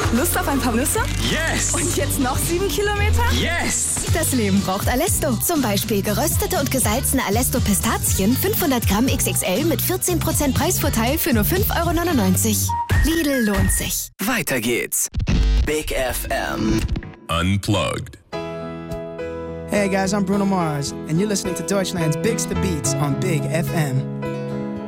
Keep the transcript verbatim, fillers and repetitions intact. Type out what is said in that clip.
Lust auf ein paar Nüsse? Yes! Und jetzt noch sieben Kilometer? Yes! Das Leben braucht Alesto. Zum Beispiel geröstete und gesalzene Alesto-Pistazien fünfhundert Gramm X X L mit vierzehn Prozent Preisvorteil für nur fünf Euro neunundneunzig. Lidl lohnt sich. Weiter geht's. Big F M. Unplugged. Hey guys, I'm Bruno Mars, and you're listening to Deutschland's Bigster Beats on Big F M.